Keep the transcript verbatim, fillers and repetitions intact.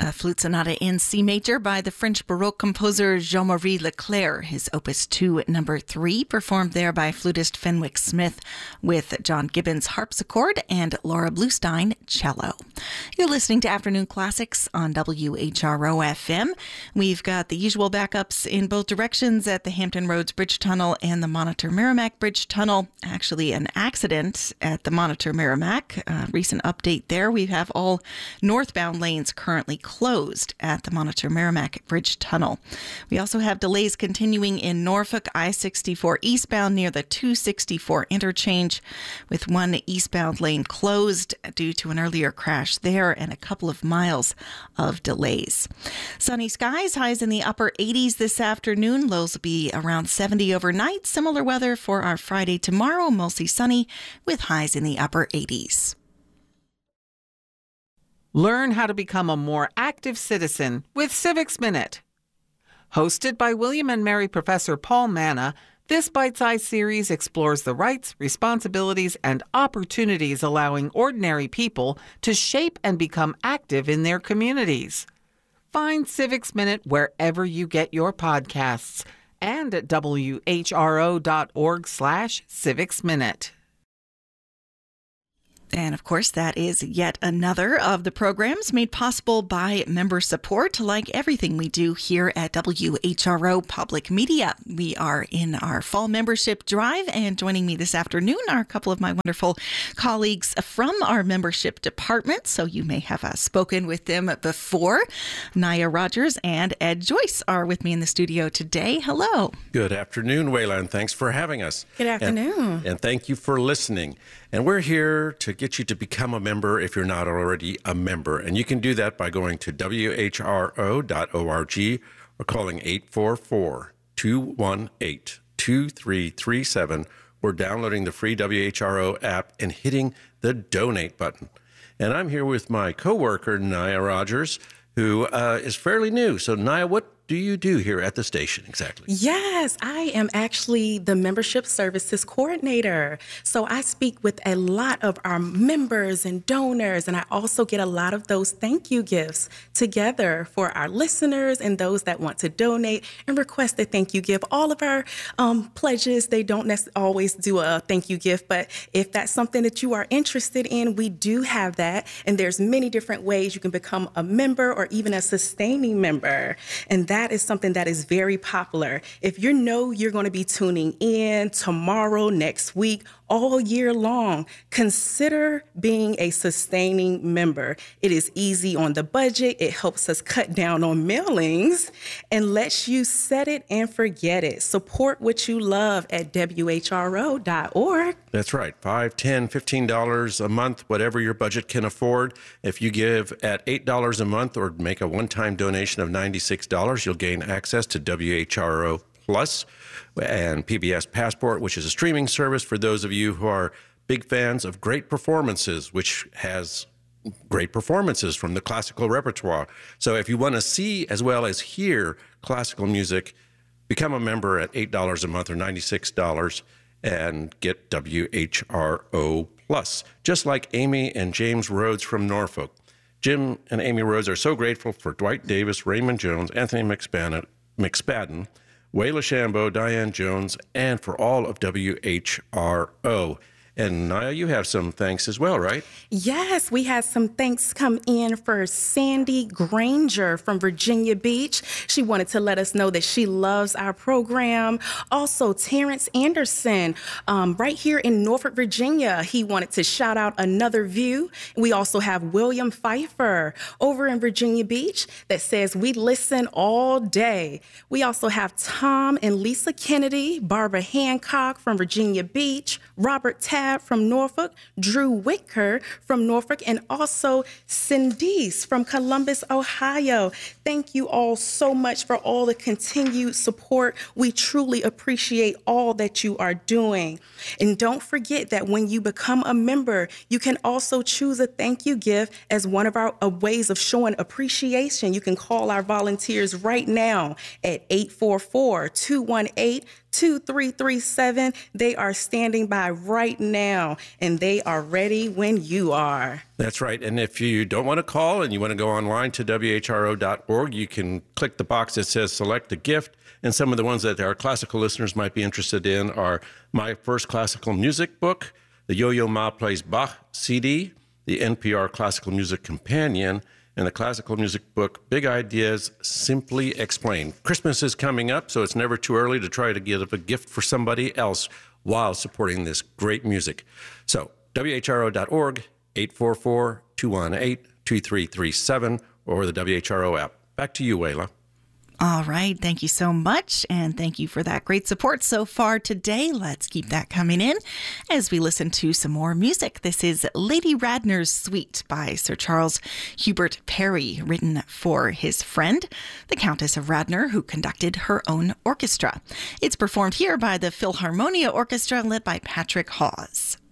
A flute sonata in C major by the French Baroque composer Jean-Marie Leclerc, his opus two, number three, performed there by flutist Fenwick Smith with John Gibbons harpsichord and Laura Bluestein cello. You're listening to Afternoon Classics on W H R O F M. We've got the usual backups in both directions at the Hampton Roads Bridge Tunnel and the Monitor Merrimack Bridge Tunnel. Actually, an accident at the Monitor Merrimack. A recent update there. We have all northbound lanes currently closed at the Monitor Merrimack Bridge Tunnel. We also have delays continuing in Norfolk, I sixty-four eastbound near the two sixty-four interchange, with one eastbound lane closed due to an earlier crash there and a couple of miles of delays. Sunny skies, highs in the upper eighties this afternoon. Lows will be around seventy overnight. Similar weather for our Friday tomorrow, mostly sunny with highs in the upper eighties. Learn how to become a more active citizen with Civics Minute. Hosted by William and Mary Professor Paul Manna, this bite-sized series explores the rights, responsibilities, and opportunities allowing ordinary people to shape and become active in their communities. Find Civics Minute wherever you get your podcasts and at W H R O dot org slash Civics Minute. And of course, that is yet another of the programs made possible by member support, like everything we do here at W H R O Public Media. We are in our fall membership drive, and joining me this afternoon are a couple of my wonderful colleagues from our membership department, so you may have uh, spoken with them before. Naya Rogers and Ed Joyce are with me in the studio today. Hello. Good afternoon, Wayland. Thanks for having us. Good afternoon. And, and thank you for listening. And we're here to get you to become a member if you're not already a member. And you can do that by going to W H R O dot org or calling eight four four, two one eight, two three three seven or downloading the free W H R O app and hitting the donate button. And I'm here with my coworker, Naya Rogers, who uh, is fairly new. So, Naya, what do you do here at the station exactly? Yes, I am actually the membership services coordinator. So I speak with a lot of our members and donors, and I also get a lot of those thank you gifts together for our listeners and those that want to donate and request a thank you gift. All of our um, pledges, they don't necessarily always do a thank you gift, but if that's something that you are interested in, we do have that. And there's many different ways you can become a member or even a sustaining member. And that That is something that is very popular. If you know you're going to be tuning in tomorrow, next week, all year long, consider being a sustaining member. It is easy on the budget. It helps us cut down on mailings and lets you set it and forget it. Support what you love at W H R O dot org. That's right. five, ten, fifteen dollars a month, whatever your budget can afford. If you give at eight dollars a month or make a one-time donation of ninety-six dollars, you'll gain access to W H R O Plus and P B S Passport, which is a streaming service for those of you who are big fans of great performances, which has great performances from the classical repertoire. So if you want to see as well as hear classical music, become a member at eight dollars a month or ninety-six dollars and get W H R O Plus, just like Amy and James Rhodes from Norfolk. Jim and Amy Rhodes are so grateful for Dwight Davis, Raymond Jones, Anthony McSpadden, McSpadden Wayla Shambo, Diane Jones, and for all of W H R O. And Naya, you have some thanks as well, right? Yes, we had some thanks come in for Sandy Granger from Virginia Beach. She wanted to let us know that she loves our program. Also, Terrence Anderson, um, right here in Norfolk, Virginia, he wanted to shout out Another View. We also have William Pfeiffer over in Virginia Beach that says, we listen all day. We also have Tom and Lisa Kennedy, Barbara Hancock from Virginia Beach, Robert Tabb from Norfolk, Drew Whitaker from Norfolk, and also Cindy's from Columbus, Ohio. Thank you all so much for all the continued support. We truly appreciate all that you are doing. And don't forget that when you become a member, you can also choose a thank you gift as one of our uh, ways of showing appreciation. You can call our volunteers right now at eight four four, two one eight, two three three seven. They are standing by right now, and they are ready when you are. That's right. And if you don't want to call and you want to go online to W H R O dot org, you can click the box that says select a gift. And some of the ones that our classical listeners might be interested in are my first classical music book, the Yo-Yo Ma Plays Bach C D, the N P R Classical Music Companion, and the classical music book, Big Ideas Simply Explained. Christmas is coming up, so it's never too early to try to give a gift for somebody else while supporting this great music. So, W H R O dot org, eight four four, two one eight, two three three seven, or the W H R O app. Back to you, Wayla. All right. Thank you so much. And thank you for that great support so far today. Let's keep that coming in as we listen to some more music. This is Lady Radnor's Suite by Sir Charles Hubert Parry, written for his friend, the Countess of Radnor, who conducted her own orchestra. It's performed here by the Philharmonia Orchestra, led by Patrick Hawes.